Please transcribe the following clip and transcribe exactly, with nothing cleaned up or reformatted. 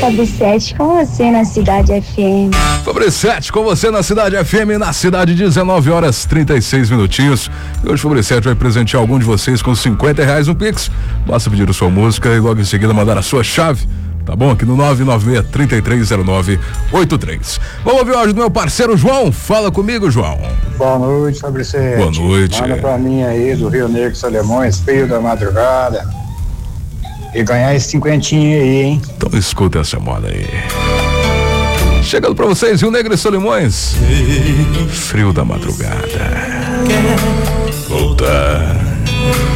Fabricete com você na Cidade F M. Fabricete com você na Cidade F M, na cidade, dezenove horas trinta e seis minutinhos. E hoje o Fabricete vai presentear algum de vocês com cinquenta reais no Pix. Basta pedir a sua música e logo em seguida mandar a sua chave. Tá bom? Aqui no nove nove seis, três três zero nove oito três. Vamos ouvir o áudio do meu parceiro João. Fala comigo, João. Boa noite, Fabricete. Boa noite. Manda pra mim aí do Rio Negro, Solimões, Frio da Madrugada. E ganhar esse cinquentinho aí, hein? Então escuta essa moda aí. Chegando pra vocês, Rio Negro e Solimões. Frio da Madrugada. Voltar.